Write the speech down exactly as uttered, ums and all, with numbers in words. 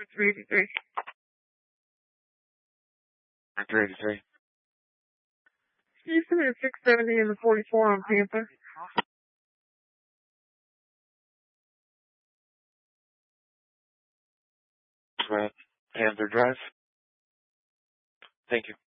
three eighty-three. three eighty-three. Can you send me a six seventy and the forty-four on Panther? Panther Drive. Thank you.